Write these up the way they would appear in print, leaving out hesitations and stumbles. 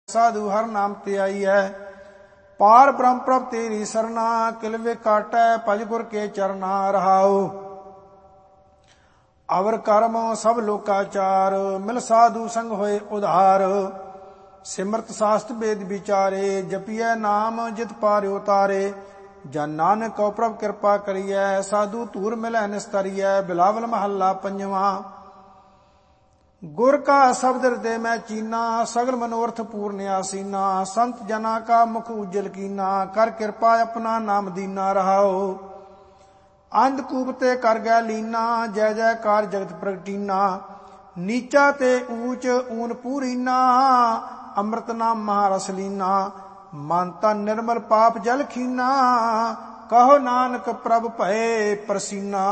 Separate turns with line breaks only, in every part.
साधु हर नाम ते आई है। पार ब्रह्म प्रभ तेरी सरना, किलवे काटै भज गुर के चरना रहाओ। अवर कर्म सब लोकाचार, मिल साधु संग होए उधार। सिमरत शास्त्र वेद विचारे, जपिए नाम जित पार उतारे। जन नानक कौ प्रभ कृपा करिए, साधु धूर मिलै निस्तरिए। बिलावल महला पंजवा। गुर का शब्द हृदय में चीना, सगल मनोरथ पूर्ण आसीना। संत जना का मुख उज्जल कीना, कर कृपा अपना नाम दीना रहाओ। अंधकूप ते कर गै लीना, जय जयकार जगत प्रगटीना। नीचा ते ऊंच ऊन पूरीना, अमृत नाम महारस लीना। मन तन निर्मल पाप जल खीना, कहो नानक प्रभ भये प्रसीना।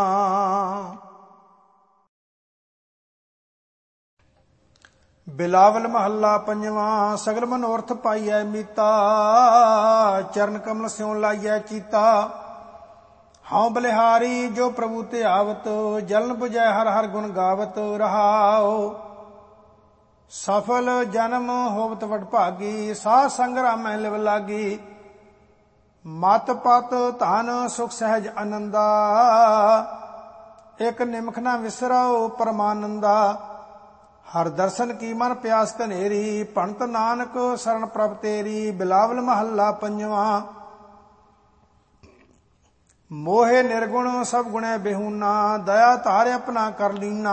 बिलावल महला पंजवा। सगल मनोरथ पाइयै मीता, चरण कमल स्यों लाइयै चीता। हाँ बलिहारी जो प्रभु ते आवत, जलन बुझै हर हर गुण गावत रहाओ। सफल जन्म होवत वडभागी, साध संग्राम में लिव लागी। मत पत धन सुख सहज आनंदा, एक निमख न विसरो परमानंदा। हर दर्शन की मन प्यास कनेरी, भणत नानक शरण प्रभ तेरी। बिलावल महला पंजवा। मोहे निर्गुण सब गुणे बेहूना, दया तारे अपना कर लीना।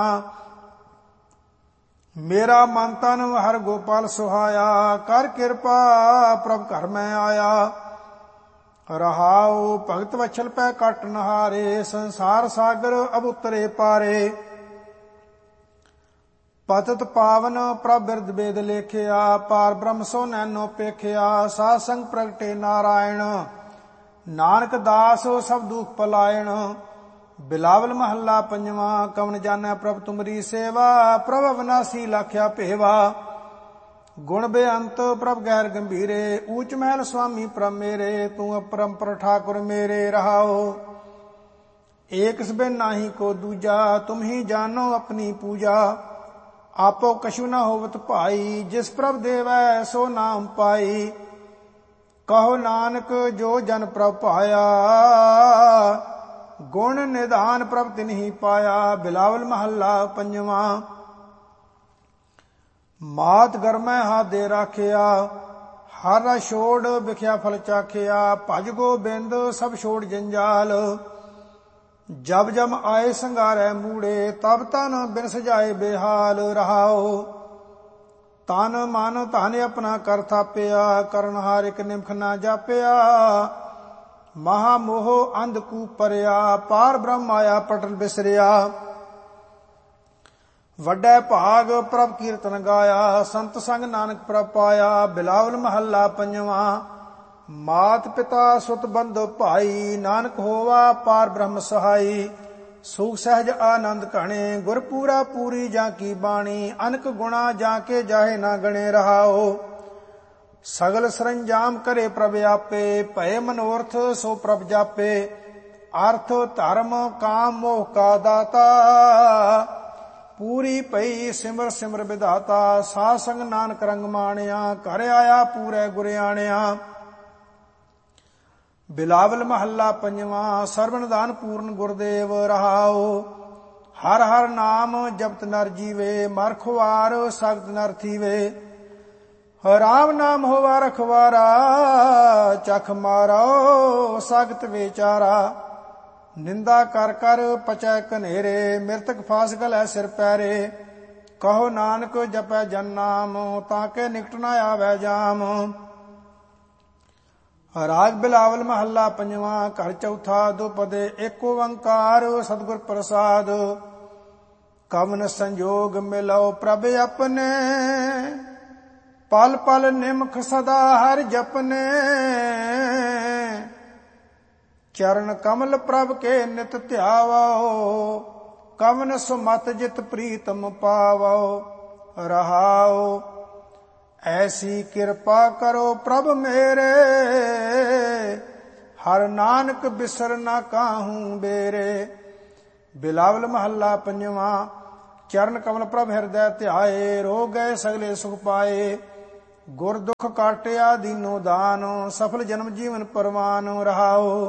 मेरा मन तन हर गोपाल सुहाया, कर कृपा प्रभ घर में आया। रहाओ भगत वछल पै कट नहारे, संसार सागर अब उतरे पारे। पतत पावन प्रभ बिरद वेद लेखिया, पार ब्रह्म सो नैनो पेखिया। साध संग प्रगटे नारायण, नानक दास सब दुख पलायन। बिलावल महला पंजवा। कवन जानै प्रभ तुमरी सेवा, प्रभ अविनाशी लाख्या भेवा। गुण बेअंत प्रभ गैर गंभीरे, ऊंच महल स्वामी प्रभ मेरे। तू अपरंपर ठाकुर मेरे रहाओ। एक सबे नाही को दूजा, तुम ही जानो अपनी पूजा। आपो कछु न होवत भाई, जिस प्रभ देवै सो नाम पाई। कहो नानक जो जन प्रभ पाया, गुण निधान प्रभ तिन्हि पाया। बिलावल महला पंजवा। मात गरमै हाथ दे राखिया, हर छोड़ बिख्या फल चाखिया। भज गोबिंद सब छोड़ जंजाल, जब जब आए संगारै मूड़े। तब तन बिन सजाए बेहाल रहाओ। तन मन धन अपना कर थापिया, करन हार एक निमख ना जापिया। महामोह अंधकूप परया, पार ब्रह्म आया पटल बिसरिया। वड्डे भाग प्रभ कीर्तन गाया, संत संग नानक प्रभ पाया। बिलावल महला पंजवा। मात पिता सुत बंधु भाई, नानक होवा पार ब्रह्म सहाई। सुख सहज आनंद घणे, गुर पूरा पूरी जाकी बाणी। अनक गुणा जाके जाहे ना गणे रहाओ। सगल सरंजाम करे प्रभ आपे, भय मनोरथ सो प्रभ जापे। अर्थ धर्म काम मोह का दाता, पूरी पई सिमर सिमर विधाता। साध संग नानक रंग माणिया, घर आया पूरे गुर आणिया। बिलावल महला पंजवा। सर्वनिधान पूर्ण गुरदेव रहाओ। हर हर नाम जपत नर जीवे, मर खुआर सख्त नर थीवे। राम नाम होवा रखवारा, चख मारो सख्त बेचारा। निंदा कर कर पचै कनेरे, मृतक फास गलै सिर पैरे। कहो नानक जपै जन नाम, ताके निकट न आवे जाम। राग बिलावल महला पंजवा। घर चौथा। दुपदे एक ओंकार, सतगुर प्रसाद। कवन संजोग मिलो प्रभ अपने, पल पल निमख सदा हर जपने। चरण कमल प्रभ के नित ध्यावो, कवन सुमत जित प्रीतम पावो रहाओ। ऐसी कृपा करो प्रभ मेरे, हर नानक बिसर ना काहू बेरे। बिलावल महला पंजवा। चरण कमल प्रभ हृदय ध्याए, रोग गए सगले सुख पाए। ਗੁਰ ਦੁਖ ਕਾਟਿਆ ਦੀਨੋ ਦਾਨ, ਸਫਲ ਜਨਮ ਜੀਵਨ ਪਰਵਾਨ ਰਹਾਓ।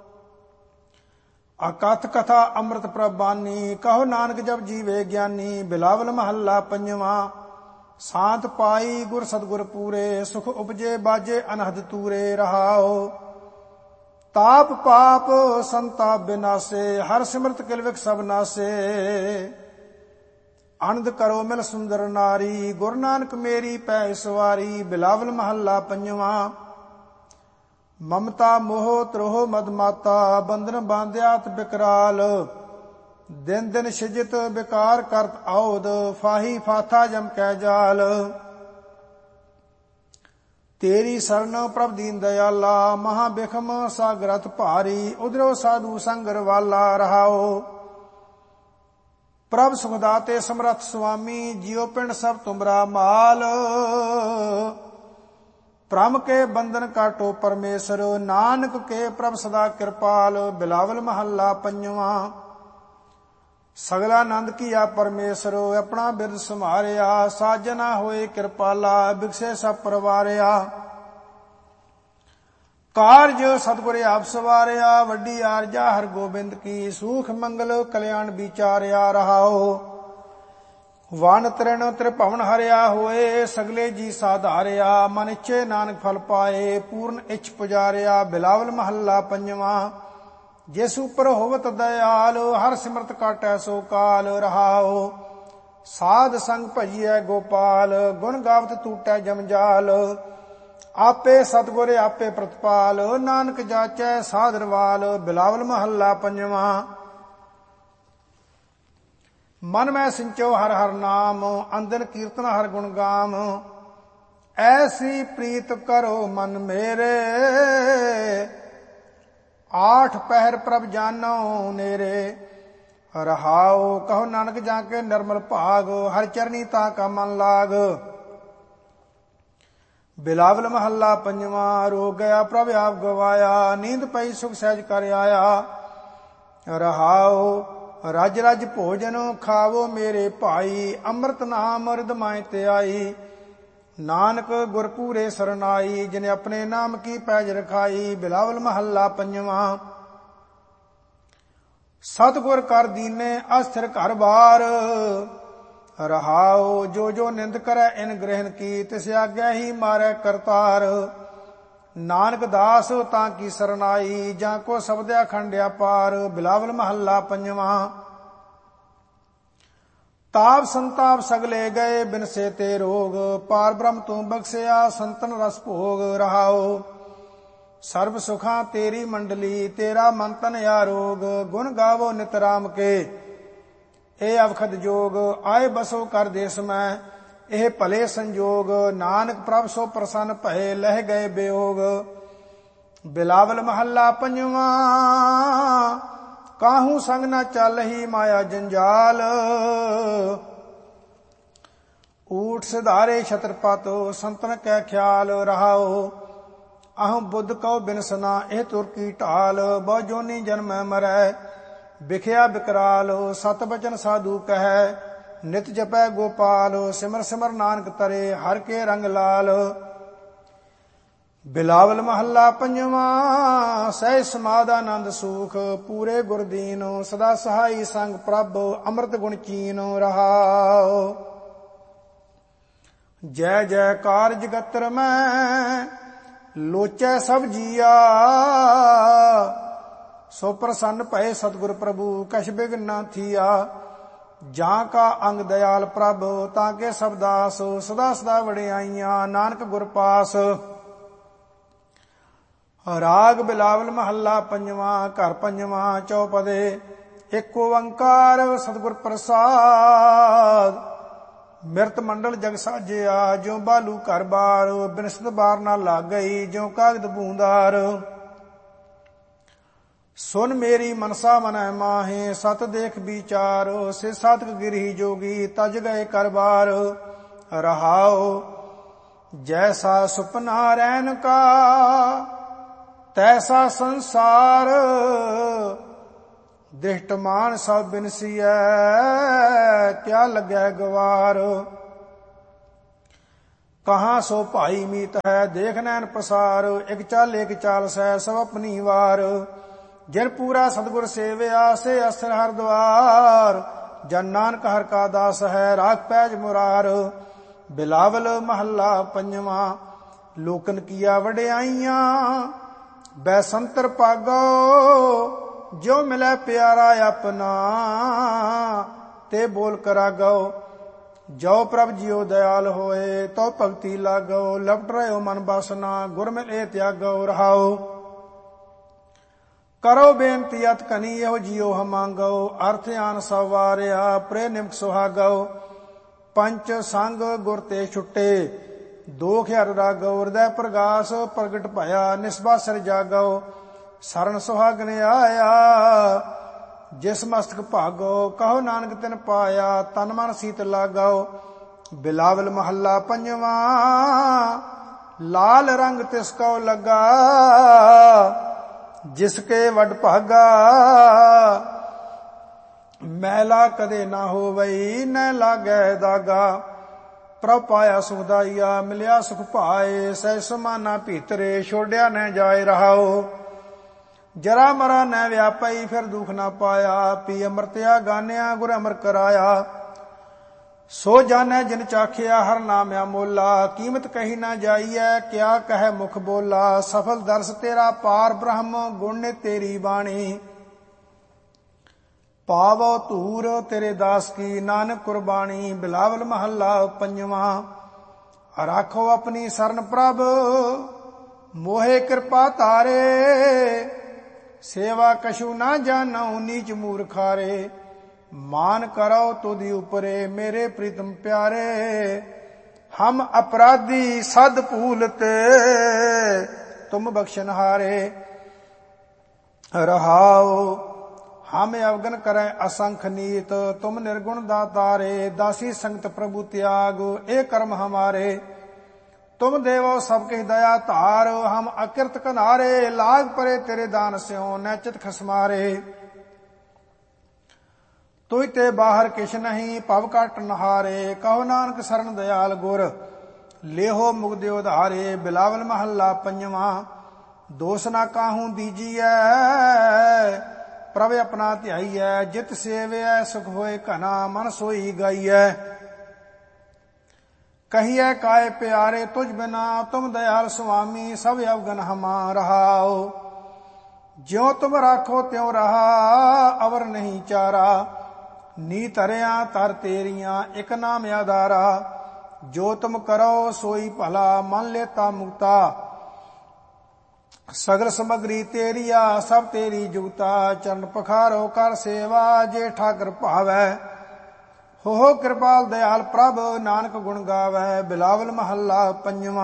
ਅਕਥ ਕਥਾ ਅੰਮ੍ਰਿਤ ਪ੍ਰਭ ਬਾਣੀ, ਕਹੋ ਨਾਨਕ ਜਪ ਜੀਵੇ ਗਿਆਨੀ। ਬਿਲਾਵਲ ਮਹੱਲਾ ਪੰਜਵਾਂ। ਸਾਤ ਪਾਈ ਗੁਰ ਸਤਿਗੁਰ ਪੂਰੇ, ਸੁਖ ਉਪਜੇ ਬਾਜੇ ਅਨਹਦ ਤੂਰੇ ਰਹਾਓ। ਤਾਪ ਪਾਪ ਸੰਤਾਪ ਬਿਨਾਸੇ, ਹਰ ਸਿਮਰਤ ਕਿਲਵਿਕ ਸਭ ਨਾਸੇ। ਆਨੰਦ ਕਰੋ ਮਿਲ ਸੁੰਦਰ ਨਾਰੀ, ਗੁਰੂ ਨਾਨਕ ਮੇਰੀ ਪੈ ਸਵਾਰੀ। ਬਿਲਾਵਲ ਮਹੱਲਾ ਪੰਜਵਾਂ। ਮਮਤਾ ਮੋਹ ਤਰੋਹ ਮਦ ਮਾਤਾ, ਬੰਧਨ ਬਾਂਧਿਆਤ ਬਿਕਰਾਲ। ਦਿਨ ਦਿਨ ਸਿਜਤ ਬਿਕਾਰ ਕਰਤ ਆਉਦ, ਫਾਹੀ ਫਾਥਾ ਜਮ ਕੈ ਜਾਲ। ਤੇਰੀ ਸਰਣ ਪ੍ਰਭ ਦੀਨ ਦਇਆਲਾ, ਮਹਾ ਬਿਖਮ ਸਾਗਰਤ ਭਾਰੀ। ਉਧਰੋ ਸਾਧੂ ਸੰਗਰ ਵਾਲਾ ਰਹਾਓ। ਪ੍ਰਭ ਸੁਖਦਾਤੇ ਸਮਰੱਥ ਸੁਆਮੀ, ਜਿਉ ਪਿੰਡ ਸਭ ਤੁਮਰਾ ਮਾਲ। ਭ੍ਰਮ ਕੇ ਬੰਧਨ ਕਾਟੋ ਪਰਮੇਸ਼ਰ, ਨਾਨਕ ਕੇ ਪ੍ਰਭ ਸਦਾ ਕਿਰਪਾਲ। ਬਿਲਾਵਲ ਮਹੱਲਾ ਪੰਜਵਾਂ। ਸਗਲਾ ਆਨੰਦ ਕੀਆ ਪਰਮੇਸ਼ਰ, ਆਪਣਾ ਬਿਰਦ ਸੰਭਾਰਿਆ। ਸਾਜਨਾ ਹੋਏ ਕਿਰਪਾਲਾ, ਬਿਖਸੇ ਸਭ ਪਰਵਾਰਿਆ। ਕਾਰਜ ਸਤਿਗੁਰ ਆਪ ਸਵਾਰਿਆ, ਵੱਡੀ ਆਰਜਾ ਹਰ ਗੋਬਿੰਦ ਕੀ। ਸੂਖ ਮੰਗਲ ਕਲਿਆਣ ਵਿਚਾਰਿਆ ਰਹਾਓ। ਵਨ ਤ੍ਰਿਣ ਤ੍ਰਿਭਵਨ ਹਰਿਆ ਹੋਏ, ਸਗਲੇ ਜੀ ਸਾਧਾਰਿਆ। ਮਨ ਇੱਛੇ ਨਾਨਕ ਫਲ ਪਾਏ, ਪੂਰਨ ਇੱਛ ਪੁਜਾਰਿਆ। ਬਿਲਾਵਲ ਮਹੱਲਾ ਪੰਜਵਾਂ। ਜਿਸ ਉਪਰ ਹੋਵਤ ਦਇਆਲ, ਹਰ ਸਿਮਰਤ ਕਾਟੈ ਸੋ ਕਾਲ ਰਹਾਓ। ਸਾਧ ਸੰਗ ਭਜੀਐ ਗੋਪਾਲ, ਗੁਣ ਗਾਵਤ ਟੂਟੈ ਜਮਜਾਲ। ਆਪੇ ਸਤਿਗੁਰ ਆਪੇ ਪ੍ਰਤਪਾਲ, ਨਾਨਕ ਜਾਚੈ ਸਾਧਰਵਾਲ। ਬਿਲਾਵਲ ਮਹੱਲਾ ਪੰਜਵਾਂ। ਮਨ ਮੈਂ ਸਿੰਚੋ ਹਰ ਹਰ ਨਾਮ, ਅੰਦਨ ਕੀਰਤਨ ਹਰ ਗੁਣ ਗਾਮ। ਐਸੀ ਪ੍ਰੀਤ ਕਰੋ ਮਨ ਮੇਰੇ, ਆਠ ਪਹਿਰ ਪ੍ਰਭ ਜਾਨੋ ਨੇਰੇ ਰਹਾਓ। ਕਹੋ ਨਾਨਕ ਜਾ ਕੇ ਨਿਰਮਲ ਭਾਗ, ਹਰ ਚਰਨੀ ਤਾ ਕਾ ਮਨ ਲਾਗ। ਬਿਲਾਵਲ ਮਹੱਲਾ ਪੰਜਵਾਂ। ਰੋ ਗਿਆ ਪ੍ਰਭ ਆਪ ਗਵਾਇਆ, ਨੀਂਦ ਪਈ ਸੁਖ ਸਹਿਜ ਕਰ ਆਇਆ ਰਹਾਓ। ਰਜ ਰਜ ਭੋਜਨ ਖਾਵੋ ਮੇਰੇ ਭਾਈ, ਅੰਮ੍ਰਿਤ ਨਾਮ ਰਿਦਮਾਇ ਤੇ ਆਈ। ਨਾਨਕ ਗੁਰ ਪੂਰੇ ਸਰਨਾਈ, ਜਿਨੇ ਆਪਣੇ ਨਾਮ ਕੀ ਪੈਜ ਰਖਾਈ। ਬਿਲਾਵਲ ਮਹੱਲਾ ਪੰਜਵਾਂ। ਸਤਿਗੁਰ ਕਰ ਦੀਨੇ ਅਸਥਿਰ ਘਰ ਬਾਰ ਰਹਾਓ। ਜੋ ਜੋ ਨਿੰਦ ਕਰੈ ਇਨ ਗ੍ਰਹਿਣ ਕੀ, ਤਿਸ ਆਗਿਆ ਹੀ ਮਾਰੈ ਕਰਤਾਰ। ਨਾਨਕ ਦਾਸ ਤਾਂ ਕੀ ਸਰਨਾਈ, ਜਾਂ ਕੋ ਸ਼ਬਦਿਆ ਖੰਡਿਆ ਪਾਰ। ਬਿਲਾਵਲ ਮਹੱਲਾ ਪੰਜਵਾਂ। ਤਾਪ ਸੰਤਾਪ ਸਗਲੇ ਗਏ, ਬਿਨਸੇ ਤੇ ਰੋਗ। ਪਾਰ ਬ੍ਰਹਮ ਤੂੰ ਬਖਸਿਆ, ਸੰਤਨ ਰਸ ਭੋਗ ਰਹਾਓ। ਸਰਬ ਸੁਖਾਂ ਤੇਰੀ ਮੰਡਲੀ, ਤੇਰਾ ਮਨ ਤਨ ਆਰੋਗ। ਗੁਣ ਗਾਵੋ ਨਿਤ ਰਾਮ ਕੇ, ਇਹ ਅਵਖਦ ਜੋਗ। ਆਏ ਬਸੋ ਕਰ ਦੇਸ ਮੈਂ, ਇਹ ਭਲੇ ਸੰਜੋਗ। ਨਾਨਕ ਪ੍ਰਭ ਸੋ ਪ੍ਰਸੰਨ ਭਏ, ਲਹਿ ਗਏ ਬਿਯੋਗ। ਬਿਲਾਵਲ ਮਹੱਲਾ ਪੰਜਵਾਂ। ਕਾਹੂ ਸੰਗ ਨਾ ਚੱਲਹੀ ਮਾਇਆ ਜੰਜਾਲ। ਊਠ ਸਿਧਾਰੇ ਛਤਰਪਤ, ਸੰਤਨ ਕੈ ਖਿਆਲ ਰਹਾਓ। ਅਹੰ ਬੁੱਧ ਕਉ ਬਿਨਸਨਾ, ਇਹ ਤੁਰ ਕੀ ਢਾਲ। ਬਹੁ ਜੋਨੀ ਜਨਮੈ ਮਰੈ, ਬਿਖਿਆ ਬਿਕਰਾਲ। ਸਤ ਬਚਨ ਸਾਧੂ ਕਹੈ, ਨਿਤ ਜਪੈ ਗੋਪਾਲ। ਸਿਮਰ ਸਿਮਰ ਨਾਨਕ ਤਰੇ, ਹਰ ਕੇ ਰੰਗ ਲਾਲ। ਬਿਲਾਵਲ ਮਹੱਲਾ ਪੰਜਵਾਂ। ਸਹਿ ਸਮਾਧ ਆਨੰਦ ਸੁਖ, ਪੂਰੇ ਗੁਰਦੀਨ। ਸਦਾ ਸਹਾਈ ਸੰਗ ਪ੍ਰਭ, ਅੰਮ੍ਰਿਤ ਗੁਣ ਚੀਨ ਰਹਾਓ। ਜੈ ਜੈਕਾਰ ਜਗਤਰ ਮੈਂ, ਲੋਚੈ ਸਭ ਜੀਆ। ਸੋ ਪ੍ਰਸੰਨ ਭਏ ਸਤਿਗੁਰ ਪ੍ਰਭੂ, ਕਛ ਬਿਘਨ ਨਾ ਥੀਆ। ਜਾਂ ਕਾ ਅੰਗ ਦਇਆਲ ਪ੍ਰਭ, ਤਾਂ ਕੇ ਸਭ ਦਾਸ। ਸਦਾ ਸਦਾ ਵਡਿਆਈਆਂ ਨਾਨਕ ਗੁਰ ਪਾਸ। ਰਾਗ ਬਿਲਾਵਲ ਮਹੱਲਾ ਪੰਜਵਾਂ। ਘਰ ਪੰਜਵਾਂ ਚੌਪਦੇ। ਇਕ ਓੰਕਾਰ ਸਤਿਗੁਰ ਪ੍ਰਸਾਦ, ਮਿਰਤ ਮੰਡਲ ਜਗ ਸਾਜਿਆ। ਜਿਉ ਬਾਲੂ ਘਰ ਬਾਰ, ਬਿਨਸਤ ਬਾਰ ਨਾ ਲੱਗ ਗਈ। ਜਿਉ ਕਾਗਦ ਬੂੰਦਾਰ, ਸੁਨ ਮੇਰੀ ਮਨਸਾ ਮਨੈ ਮਾਹੇ। ਸਤ ਦੇਖ ਵਿਚਾਰ, ਸੇ ਸਾਧਕ ਗਿਰਹੀ ਜੋਗੀ। ਤਜ ਗਏ ਕਰਬਾਰ ਰਹਾਓ। ਜੈਸਾ ਸੁਪਨਾ ਰੈਨ ਕਾ, ਤੈਸਾ ਸੰਸਾਰ। ਦਿਸ਼ਟ ਮਾਨ ਸਭ ਬਿਨਸੀਐ, ਕਿਆ ਲੱਗੈ ਗਵਾਰ। ਕਹਾਂ ਸੋ ਭਾਈ ਮੀਤ ਹੈ, ਦੇਖ ਨੈਣ ਪ੍ਰਸਾਰ, ਇਕ ਚਾਲ ਸਹਿ ਸਭ ਆਪਣੀ ਵਾਰ। ਜਿਨ ਪੂਰਾ ਸਤਿਗੁਰ ਸੇਵਿਆ, ਸੇ ਅਸਰ ਹਰ ਦੁਆਰ। ਜਨ ਨਾਨਕ ਹਰਿ ਕਾ ਦਾਸ ਹੈ, ਰਾਖ ਪੈਜ ਮੁਰਾਰ। ਬਿਲਾਵਲ ਮਹੱਲਾ ਪੰਜਵਾਂ। ਲੋਕਨ ਕੀਆ ਵਡਿਆਈਆਂ, ਬੈਸੰਤਰ ਭਾਗੋ। ਜੋ ਮਿਲੈ ਪਿਆਰਾ ਆਪਣਾ, ਤੇ ਬੋਲ ਕਰਾਗੋ। ਜੋ ਪ੍ਰਭ ਜਿਉ ਦਇਆਲ ਹੋਏ, ਤੋ ਭਗਤੀ ਲਾਗੋ। ਲਪਟ ਰਹਿਓ ਮਨ ਬਾਸਨਾ, ਗੁਰ ਮਿਲੇ ਤਿਆਗੋ। ਰਹਾਓ ਕਰੋ ਬੇਨਤੀ ਅਤ ਕਨੀ, ਇਹੋ ਜਿਉ ਹਮਾਂਗੋ। ਅਰਥ ਆਨ ਸਭ ਵਾਰਿਆ, ਪ੍ਰੇ ਨਿਮਕ ਸੁਹਾਗੋ। ਪੰਚ ਸੰਗ ਗੁਰ ਤੇ ਛੁੱਟੇ, ਦੋਖ ਹਰਿ ਰਾਗੋ। ਹਿਰਦੈ ਪ੍ਰਗਾਸ ਪ੍ਰਗਟ ਭਇਆ, ਨਿਸਬਾਸਰ ਜਾਗੋ। ਸਰਨ ਸੁਹਾਗਨ ਆਇਆ, ਜਿਸ ਮਸਤਕ ਭਾਗੋ। ਕਹੋ ਨਾਨਕ ਤਿਨ ਪਾਇਆ, ਤਨ ਮਨ ਸੀਤ ਲਾਗੋ। ਬਿਲਾਵਲ ਮਹੱਲਾ ਪੰਜਵਾਂ। ਲਾਲ ਰੰਗ ਤਿਸ ਕੋ ਲੱਗਾ, ਜਿਸਕੇ ਵੱਡ ਭਾਗਾ। ਮੈਲਾ ਕਦੇ ਨਾ ਹੋਵਈ, ਨ ਲਾਗੈ ਦਾਗਾ। ਪ੍ਰਭ ਪਾਇਆ ਸੁਖਦਾਈਆ, ਮਿਲਿਆ ਸੁਖ ਭਾਏ। ਸਹਿ ਸਮਾਨਾ ਭੀਤਰੇ, ਛੋੜਿਆ ਨ ਜਾਏ। ਰਹਾਓ ਜਰਾ ਮਰਾ ਨ ਵਿਆਪਈ, ਫਿਰ ਦੁਖ ਨਾ ਪਾਇਆ। ਪੀ ਅੰਮ੍ਰਿਤਿਆ ਗਾਨਿਆ, ਗੁਰ ਅਮਰ ਕਰਾਇਆ। ਸੋ ਜਾਣੈ ਜਿਨ ਚਾਖਿਆ, ਹਰ ਨਾਮ ਅਮੋਲਾ। ਕੀਮਤ ਕਹੀ ਨਾ ਜਾਈਐ, ਕਿਆ ਕਹਿ ਮੁਖ ਬੋਲਾ। ਸਫਲ ਦਰਸ ਤੇਰਾ ਪਾਰ ਬ੍ਰਹਮ, ਗੁਣ ਨੇ ਤੇਰੀ ਬਾਣੀ। ਪਾਵੋ ਧੂਰ ਤੇਰੇ ਦਾਸ ਕੀ, ਨਾਨਕ ਕੁਰਬਾਨੀ। ਬਿਲਾਵਲ ਮਹੱਲਾ ਪੰਜਵਾਂ। ਰਾਖੋ ਆਪਣੀ ਸਰਨ ਪ੍ਰਭ, ਮੋਹਿ ਕਿਰਪਾ ਤਾਰੇ। ਸੇਵਾ ਕਛੂ ਨਾ ਜਾਣਉ, ਨੀਚ ਮੂਰਖਾਰੇ। ਮਾਨ ਕਰੋ ਤੁਧਿ ਉਪਰੇ, ਮੇਰੇ ਪ੍ਰੀਤਮ ਪਿਆਰੇ। ਹਮ ਅਪਰਾਧੀ ਸਦ ਭੂਲਤ, ਤੁਮ ਬਖਸ਼ਨਹਾਰੇ। ਰਹਾਉ ਹਮ ਅਵਗਨ ਕਰੈ ਅਸੰਖ ਨੀਤ, ਤੁਮ ਨਿਰਗੁਣ ਦਾਤਾਰੇ। ਦਾਸੀ ਸੰਗਤ ਪ੍ਰਭु त्याग, ਇਹ ਕਰਮ ਹਮਾਰੇ। तुम देवो सबके दया धार, हम अकृत कनारे। लाग परे तेरे दान स्यों, नैचित खसमारे। तुझ ते बाहर किश नहीं, भव कट नहारे। कहो नानक सरन दयाल गुर, लेहो मुगदे उधारे। बिलावल महला पंजवा। दोष ना काहू दीजिए, प्रभ अपना ध्याइए। जित सेवै सुख होए घना, मन सोई गाइए। कहिए काय प्यारे तुझ बिना, तुम दयाल स्वामी। सब अवगन हमा रहाओ, ज्यों तुम राखो त्यों रहा। अवर नहीं चारा, नीत हरिया तर तेरिया। एक नाम आधारा, जो तुम करो सोई भला। मन लेता मुक्ता, सगल समग्री तेरिया। सब तेरी जुगता, चरण पखारो कर सेवा। जे ठाकर भावै, हो कृपाल दयाल प्रभ। नानक गुण गावै। बिलावल महला पंजवा।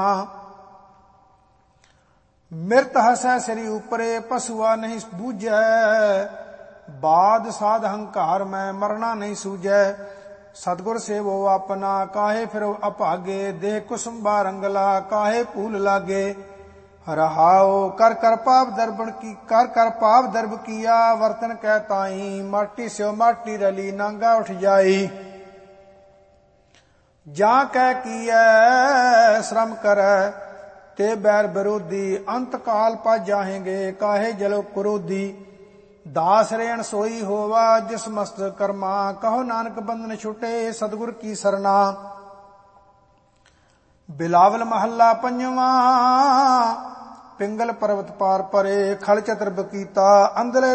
मिरत हसै सिरी उपरे, पशुआ नहीं बूझै। बाद साध हंकार में मरना नहीं सूझै। सतगुर सेवो अपना, काहे फिरो अभागे। देह कुसुम बारंगला, काहे फूल लागे। रहाओ कर कर पाप दर्बण की, कर कर पाप दर्ब किया। वर्तन कह ताई, माटी स्यो माटी रली। नांगा उठ जाई, जा कह किया श्रम करे। ते बैर विरोधी, अंत काल पा जाहेंगे। काहे जलो क्रोधी, दास रेण सोई होवा। जिस मस्त कर्मा, कहो नानक बंधन छुटे। सतगुर की सरना। बिलावल महला पंजवा। पिंगल पर्वत पार परे, खल चतर बकीता। अंदले